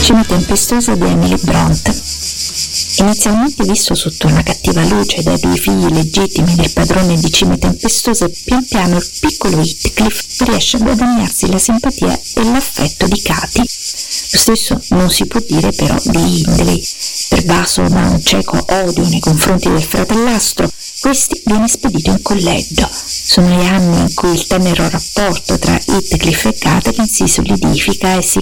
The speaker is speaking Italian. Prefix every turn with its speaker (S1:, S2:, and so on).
S1: Cime tempestoso di Emily Brontë. Inizialmente visto sotto una cattiva luce dai due figli legittimi del padrone di Cime tempestose, pian piano il piccolo Heathcliff riesce a guadagnarsi la simpatia e l'affetto di Katy. Lo stesso non si può dire però di Hindley. Pervaso da un cieco odio nei confronti del fratellastro, questi viene spedito in collegio. Sono gli anni in cui il tenero rapporto tra Heathcliff e Catherine si solidifica e si